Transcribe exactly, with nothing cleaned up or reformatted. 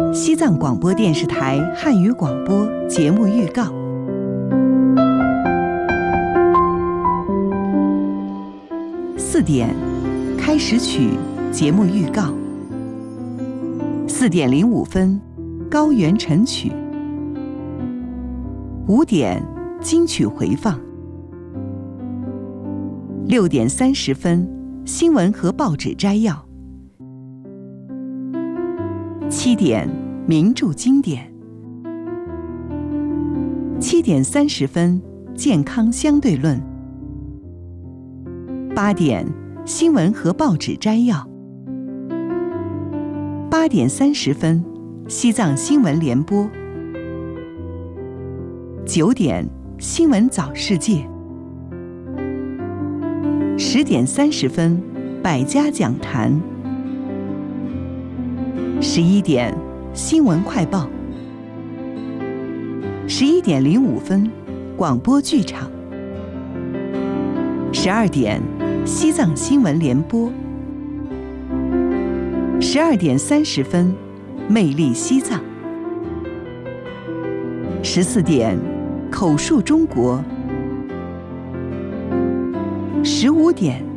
西藏广播电视台汉语广播节目预告。四点，开始曲节目预告。四点零五分，高原晨曲。五点，金曲回放。六点三十分，新闻和报纸摘要。七点，名著经典。七点三十分，健康相对论。八点，新闻和报纸摘要。八点三十分，西藏新闻联播。九点，新闻早世界。十点三十分，百家讲坛。十一点，新闻快报。十一点零五分，广播剧场。十二点，西藏新闻联播。十二点三十分，魅力西藏。十四点，口述中国。十五点，